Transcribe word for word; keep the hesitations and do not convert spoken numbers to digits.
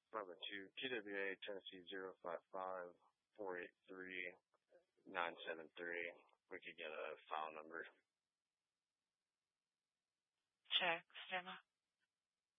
Bravo two, T W A Tennessee zero five five four eight three nine seven three. We could get a file number. Check, stand by.